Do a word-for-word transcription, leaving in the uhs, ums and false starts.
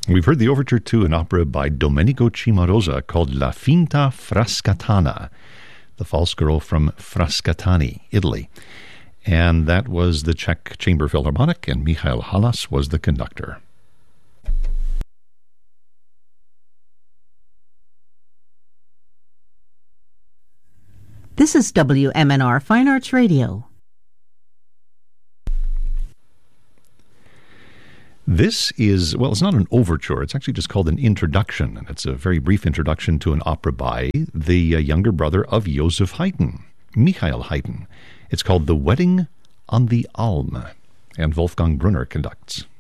We've heard the overture to an opera by Domenico Cimarosa called La Finta Frascatana, the false girl from Frascatani, Italy. And that was the Czech Chamber Philharmonic, and Michael Halas was the conductor. This is W M N R Fine Arts Radio. This is, well, it's not an overture. It's actually just called an introduction. And it's a very brief introduction to an opera by the uh, younger brother of Joseph Haydn, Michael Haydn. It's called The Wedding on the Alm, and Wolfgang Brunner conducts.